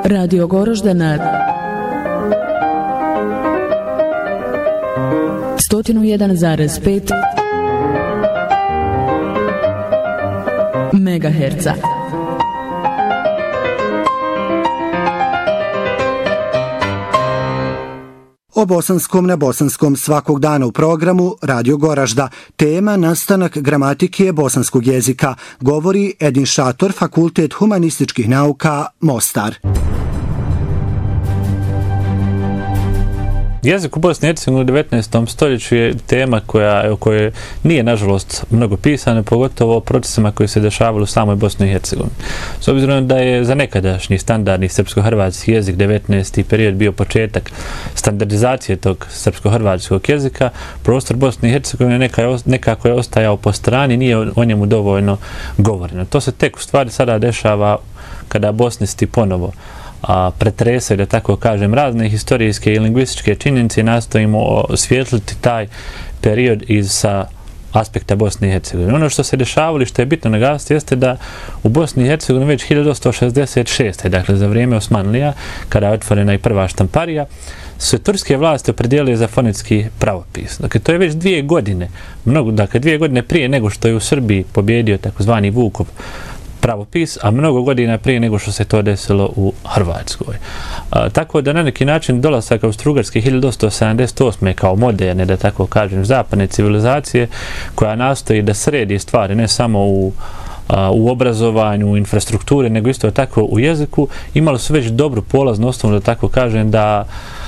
Radio Goroždana 101,5 megaherca. O bosanskom na bosanskom svakog dana u programu Radio Goražda. Tema nastanak gramatike bosanskog jezika. Govori Edin Šator, Fakultet humanističkih nauka, Mostar. Jezik u Bosni i Hercegovini u 19. stoljeću je tema o kojoj nije, nažalost, mnogo pisano, pogotovo o procesima koji se dešavali u samoj Bosni i Hercegovini. S obzirom da je za nekadašnji standardni srpsko-hrvatski jezik 19. period bio početak standardizacije tog srpsko-hrvatskog jezika, prostor Bosne i Hercegovine nekako je ostajao po strani, nije o njemu dovoljno govoreno. To se tek u stvari sada dešava kada bosnisti ponovo pretresaju, da tako kažem, razne historijske i lingvističke činjenice i nastojimo osvijetliti taj period sa aspekta Bosne i Hercegovine. Ono što se dešavalo i što je bitno naglasiti jeste da u Bosni i Hercegovini već 1866. dakle za vrijeme Osmanlija, kada je otvorena i prva štamparija, su turske vlasti opredijelile za fonetski pravopis. Dakle, to je već 2 godine, dakle 2 godine prije nego što je u Srbiji pobjedio takozvani Vukov pravopis, a mnogo godina prije nego što se to desilo u Hrvatskoj. Tako da na neki način dolazak Austro-Ugarske 1878. kao moderne, da tako kažem, zapadne civilizacije koja nastoji da sredi stvari ne samo u obrazovanju, u infrastrukturi, nego isto tako u jeziku, imali su već dobru polaznu osnovu, da tako kažem, da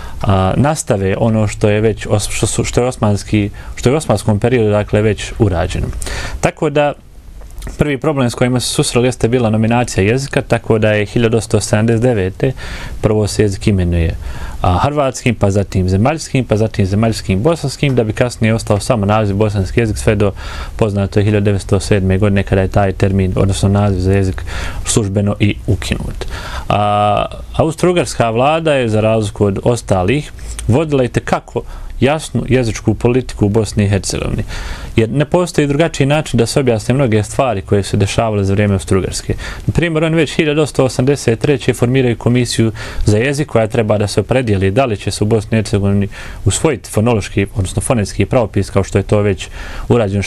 nastave ono što je već što je u osmanskom periodu, dakle, već urađeno. Tako da prvi problem s kojima se susreli jeste bila nominacija jezika, tako da je 1879. prvo se jezik imenuje hrvatskim, pa zatim zemaljskim, pa zatim zemaljskim bosanskim, da bi kasnije ostao samo naziv bosanski jezik, sve do poznato 1907. godine kada je taj termin, odnosno naziv za jezik, službeno i ukinut. Austro-Ugarska vlada je, za razliku od ostalih, vodila i tekako jasnu jezičku politiku u Bosni i Hercegovini. Jer ne postoji drugačiji način da se objasne mnoge stvari koje su dešavale za vrijeme Austro-Ugarske. Na primjer, oni već 1883. formiraju komisiju za jezik koja treba da se opredijeli da li će se u Bosni i Hercegovini usvojiti fonološki, odnosno fonetski pravopis, kao što je to već urađeno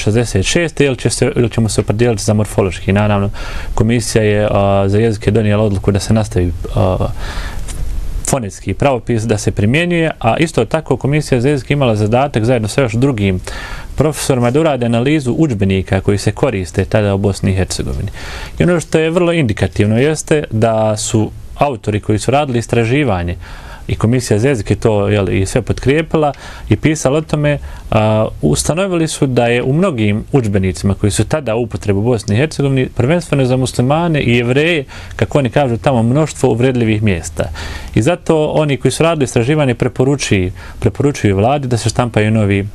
66. ili ćemo se opredijeliti za morfološki. Naravno, komisija je za jezike donijela odluku da se nastavi fonetski pravopis da se primjenjuje, a isto tako komisija za jezik imala zadatak zajedno sa još drugim profesorima da urade analizu udžbenika koji se koriste tada u Bosni i Hercegovini. I ono što je vrlo indikativno jeste da su autori koji su radili istraživanje i komisija za jezik je to i sve potkrijepila i pisala o tome, ustanovili su da je u mnogim udžbenicima koji su tada u upotrebu u Bosni i Hercegovini, prvenstveno za muslimane i Jevreje, kako oni kažu, tamo mnoštvo uvredljivih mjesta. I zato oni koji su radili istraživanje preporučuju vladi da se štampaju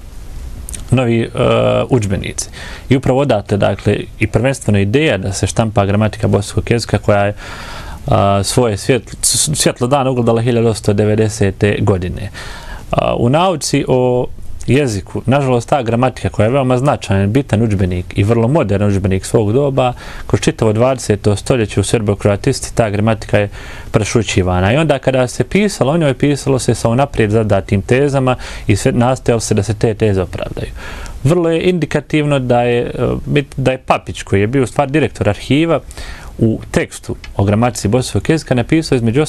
novi udžbenici. I upravo odatle, dakle, i prvenstveno ideja da se štampa gramatika bosanskog jezika koja je svoje svjetlo dana ugledala 1890. godine. U nauci o jeziku, nažalost, ta gramatika koja je veoma značajan, bitan udžbenik i vrlo modern udžbenik svog doba, kroz čitavo 20. stoljeće u srbo-kroatisti ta gramatika je prešućivana. I onda kada se pisalo, o njoj pisalo se sa unaprijed zadatim tezama i nastojalo se da se te teze opravdaju. Vrlo je indikativno da je Papić, koji je bio stvar direktor arhiva, u tekstu o gramatici bosanskog jezika napisao između